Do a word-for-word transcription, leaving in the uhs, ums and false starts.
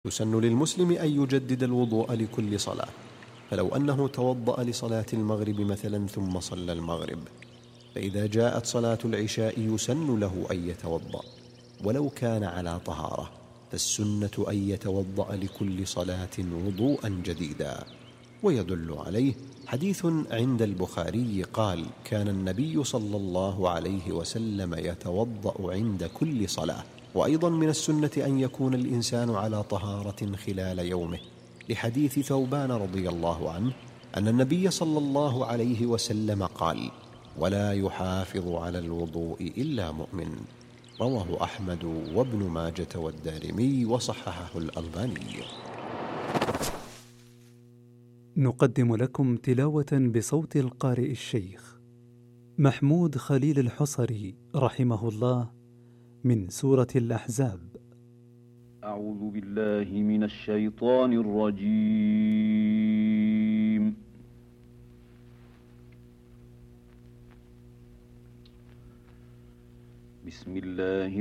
يسن للمسلم أن يجدد الوضوء لكل صلاة، فلو أنه توضأ لصلاة المغرب مثلا ثم صلى المغرب، فإذا جاءت صلاة العشاء يسن له أن يتوضأ ولو كان على طهارة، فالسنة أن يتوضأ لكل صلاة وضوءا جديدا. ويدل عليه حديث عند البخاري قال: كان النبي صلى الله عليه وسلم يتوضأ عند كل صلاة. وأيضا من السنة أن يكون الإنسان على طهارة خلال يومه، لحديث ثوبان رضي الله عنه أن النبي صلى الله عليه وسلم قال: ولا يحافظ على الوضوء إلا مؤمن. رواه أحمد وابن ماجة والدارمي وصححه الألباني. نقدم لكم تلاوة بصوت القارئ الشيخ محمود خليل الحصري رحمه الله من سورة الأحزاب. أعوذ بالله من الشيطان الرجيم. بسم الله